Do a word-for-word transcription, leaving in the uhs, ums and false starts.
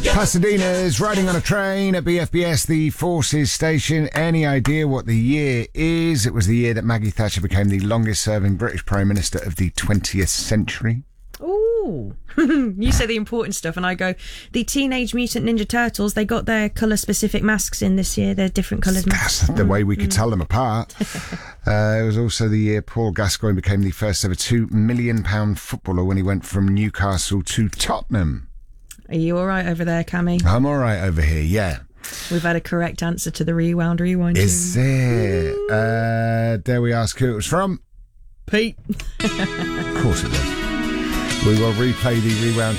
Pasadena's riding on a train at B F B S, the Forces Station. Any idea what the year is? It was the year that Maggie Thatcher became the longest-serving British Prime Minister of the twentieth century. Ooh. You say the important stuff and I go, the Teenage Mutant Ninja Turtles, they got their colour-specific masks in this year. They're different colours. That's the way we could mm. tell them apart. uh, it was also the year Paul Gascoigne became the first ever two million pound footballer when he went from Newcastle to Tottenham. Are you all right over there, Cammy? I'm all right over here, yeah. We've had a correct answer to the Rewound Rewind. Is it? Uh, dare we ask who it was from? Pete. Of course it was. We will replay the Rewound